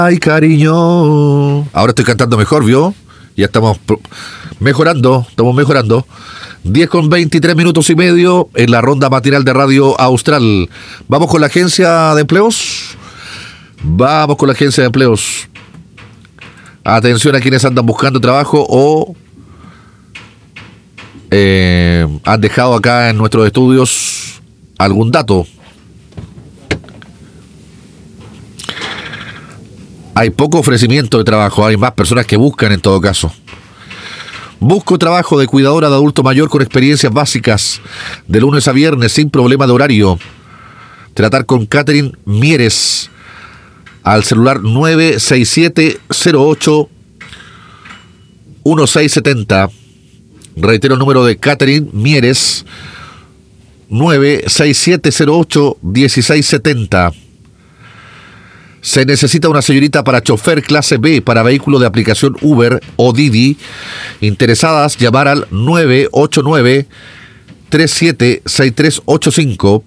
Ay, cariño. Ahora estoy cantando mejor, ¿vio? Ya estamos mejorando. 10 con 23 minutos y medio en la ronda matinal de Radio Austral. ¿Vamos con la agencia de empleos? Vamos con la agencia de empleos. Atención a quienes andan buscando trabajo o han dejado acá en nuestros estudios algún dato. Hay poco ofrecimiento de trabajo, hay más personas que buscan en todo caso. Busco trabajo de cuidadora de adulto mayor con experiencias básicas, de lunes a viernes, sin problema de horario. Tratar con Catherine Mieres al celular 96708-1670. Reitero el número de Catherine Mieres, 96708-1670. Se necesita una señorita para chofer clase B para vehículo de aplicación Uber o Didi. Interesadas, llamar al 989-376385.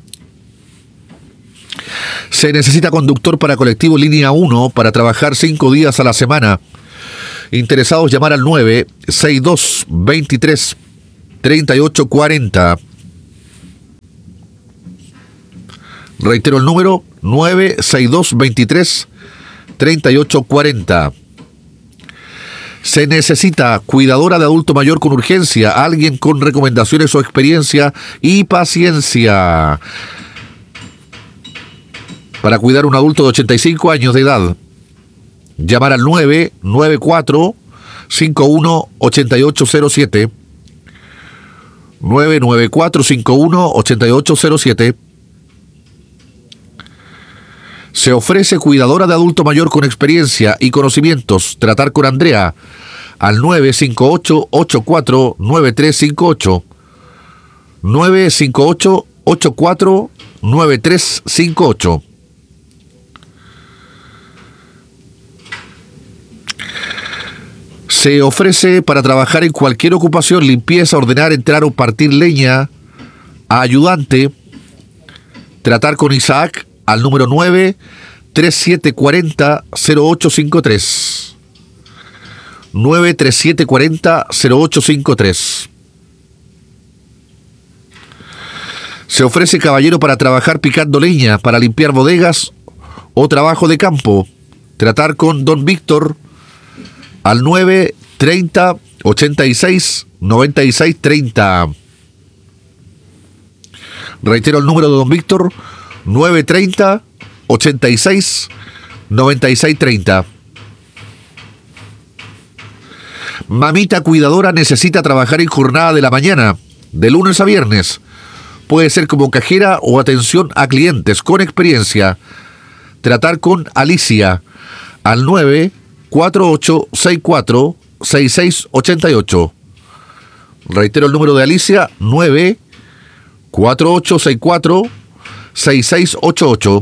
Se necesita conductor para colectivo línea 1 para trabajar 5 días a la semana. Interesados, llamar al 962-23-3840. Reitero el número 962-23-3840. Se necesita cuidadora de adulto mayor con urgencia, alguien con recomendaciones o experiencia y paciencia para cuidar a un adulto de 85 años de edad. Llamar al 994-51-8807. 994-51-8807. Se ofrece cuidadora de adulto mayor con experiencia y conocimientos. Tratar con Andrea al 958-849358. 958-849358. Se ofrece para trabajar en cualquier ocupación, limpieza, ordenar, entrar o partir leña, a ayudante. Tratar con Isaac al número 93740-0853. 93740-0853. Se ofrece caballero para trabajar picando leña, para limpiar bodegas o trabajo de campo. Tratar con don Víctor al 930-86-9630. Reitero el número de don Víctor, 930-86-9630. Mamita cuidadora necesita trabajar en jornada de la mañana, de lunes a viernes. Puede ser como cajera o atención a clientes con experiencia. Tratar con Alicia al 94864-6688. Reitero el número de Alicia, 94864-6688.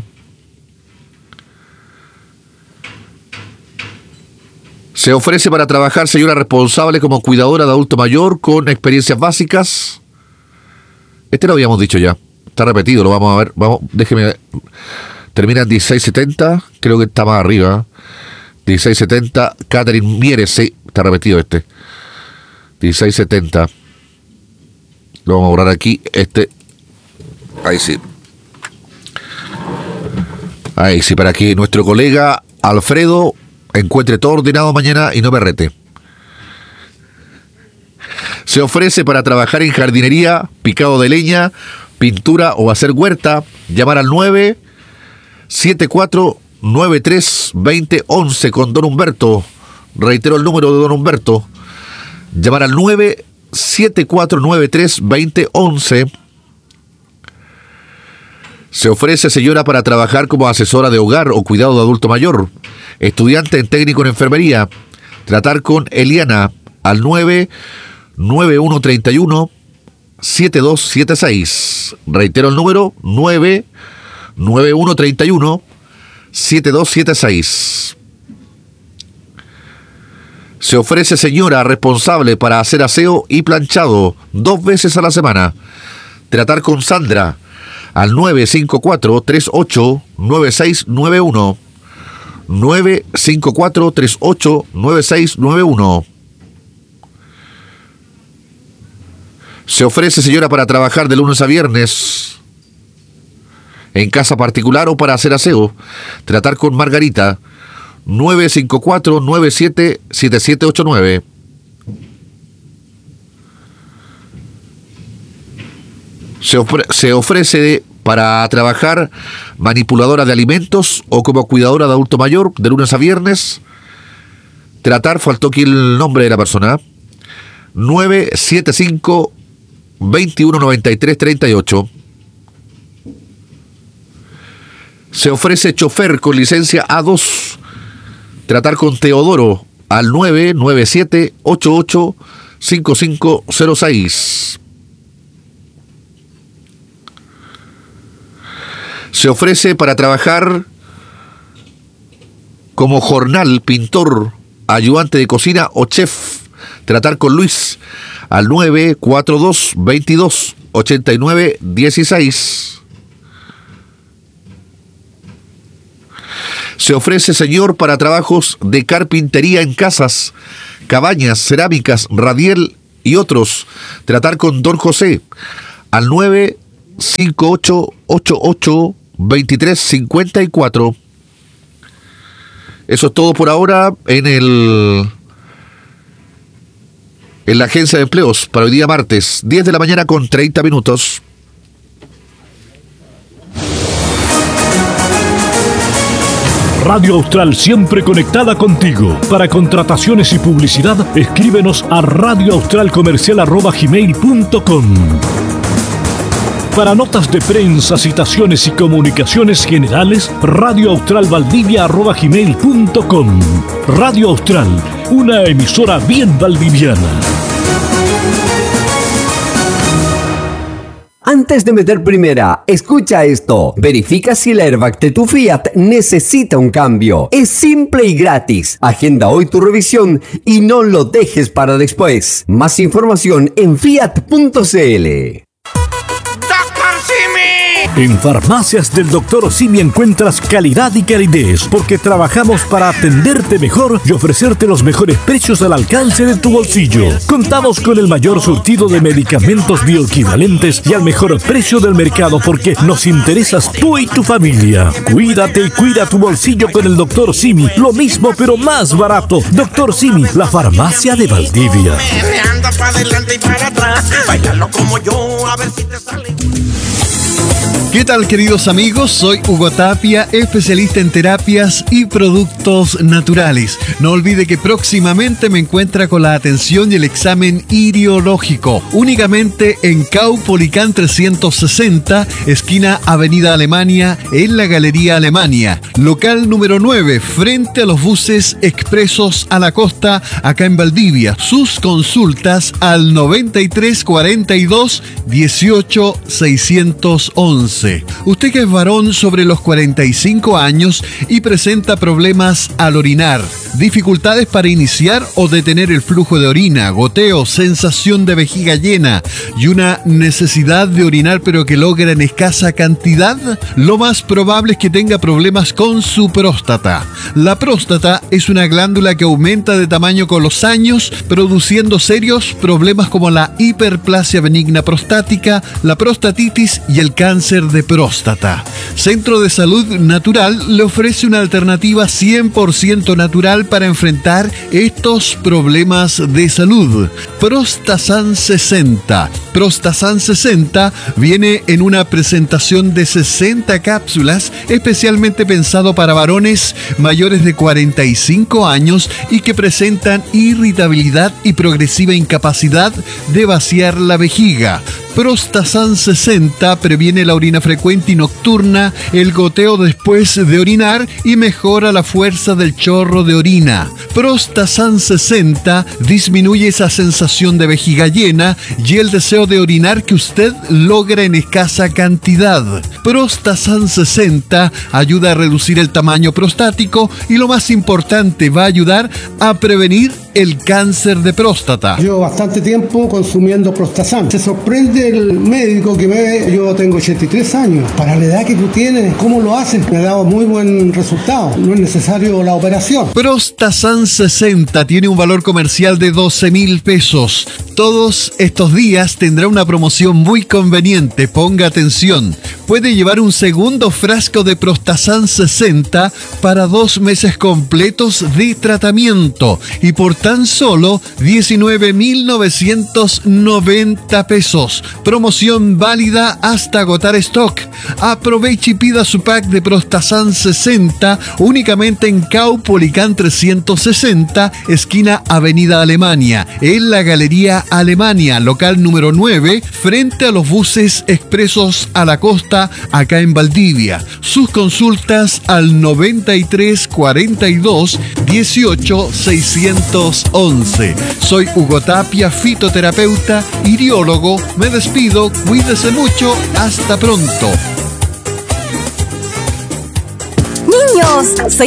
Se ofrece para trabajar señora responsable como cuidadora de adulto mayor con experiencias básicas. Este lo habíamos dicho ya. Está repetido, lo vamos a ver. Vamos, déjeme. Termina en 1670. Creo que está más arriba. 1670. Catherine Mieres. Sí, está repetido este. 1670. Lo vamos a borrar aquí. Ahí sí. Ahí sí, para que nuestro colega Alfredo encuentre todo ordenado mañana y no me rete. Se ofrece para trabajar en jardinería, picado de leña, pintura o hacer huerta. Llamar al 974-93-2011 con don Humberto. Reitero el número de don Humberto. Llamar al 974-93-2011. Se ofrece señora para trabajar como asesora de hogar o cuidado de adulto mayor. Estudiante en técnico en enfermería. Tratar con Eliana al 99131-7276. Reitero el número 99131-7276. Se ofrece señora responsable para hacer aseo y planchado 2 veces a la semana. Tratar con Sandra al 954-389691. 954-389691. Se ofrece, señora, para trabajar de lunes a viernes en casa particular o para hacer aseo. Tratar con Margarita. 954-977789. Se ofrece para trabajar manipuladora de alimentos o como cuidadora de adulto mayor de lunes a viernes. Tratar, faltó aquí el nombre de la persona. 975-2193-38. Se ofrece chofer con licencia A2. Tratar con Teodoro al 997-885506. Se ofrece para trabajar como jornal, pintor, ayudante de cocina o chef. Tratar con Luis al 942-22-89-16. Se ofrece, señor, para trabajos de carpintería en casas, cabañas, cerámicas, radiel y otros. Tratar con Don José al 958-88-2354. Eso es todo por ahora en la agencia de empleos para hoy día martes, 10 de la mañana con 30 minutos. Radio Austral, siempre conectada contigo. Para contrataciones y publicidad, escríbenos a radioaustralcomercial@gmail.com. Para notas de prensa, citaciones y comunicaciones generales, radioaustralvaldivia@gmail.com. Radio Austral, una emisora bien valdiviana. Antes de meter primera, escucha esto. Verifica si el airbag de tu Fiat necesita un cambio. Es simple y gratis. Agenda hoy tu revisión y no lo dejes para después. Más información en fiat.cl. En Farmacias del Dr. Simi encuentras calidad y calidez, porque trabajamos para atenderte mejor y ofrecerte los mejores precios al alcance de tu bolsillo. Contamos con el mayor surtido de medicamentos bioequivalentes y al mejor precio del mercado, porque nos interesas tú y tu familia. Cuídate y cuida tu bolsillo con el Dr. Simi, lo mismo pero más barato. Dr. Simi, la farmacia de Valdivia. ¿Qué tal, queridos amigos? Soy Hugo Tapia, especialista en terapias y productos naturales. No olvide que próximamente me encuentra con la atención y el examen iriológico, únicamente en Caupolicán 360, esquina Avenida Alemania, en la Galería Alemania. Local número 9, frente a los buses expresos a la costa, acá en Valdivia. Sus consultas al 93 42 18 611. Usted que es varón sobre los 45 años y presenta problemas al orinar, dificultades para iniciar o detener el flujo de orina, goteo, sensación de vejiga llena y una necesidad de orinar pero que logra en escasa cantidad, lo más probable es que tenga problemas con su próstata. La próstata es una glándula que aumenta de tamaño con los años, produciendo serios problemas como la hiperplasia benigna prostática, la prostatitis y el cáncer de próstata. Centro de Salud Natural le ofrece una alternativa 100% natural para enfrentar estos problemas de salud. Prostasan 60. Prostasan 60 viene en una presentación de 60 cápsulas especialmente pensado para varones mayores de 45 años y que presentan irritabilidad y progresiva incapacidad de vaciar la vejiga. Prostasan 60 previene la orina frecuente y nocturna, el goteo después de orinar y mejora la fuerza del chorro de orina. Prostasan 60 disminuye esa sensación de vejiga llena y el deseo de orinar que usted logra en escasa cantidad. Prostasan 60 ayuda a reducir el tamaño prostático y lo más importante, va a ayudar a prevenir el cáncer de próstata. Llevo bastante tiempo consumiendo Prostasan. Se sorprende el médico que me ve, yo tengo 83 años. Para la edad que tú tienes, ¿cómo lo hacen? Me ha dado muy buen resultado. No es necesario la operación. Prostasan 60 tiene un valor comercial de 12.000 pesos. Todos estos días tendrá una promoción muy conveniente. Ponga atención. Puede llevar un segundo frasco de Prostasan 60 para 2 meses completos de tratamiento y por tan solo 19.990 pesos. Promoción válida hasta agotar stock. Aproveche y pida su pack de Prostasan 60 únicamente en Caupolicán 360, esquina Avenida Alemania, en la Galería Alemania, local número 9, frente a los buses expresos a la costa, acá en Valdivia. Sus consultas al 93 42 18 611. Soy Hugo Tapia, fitoterapeuta, iriólogo. Me despido, cuídese mucho, hasta pronto. Niños,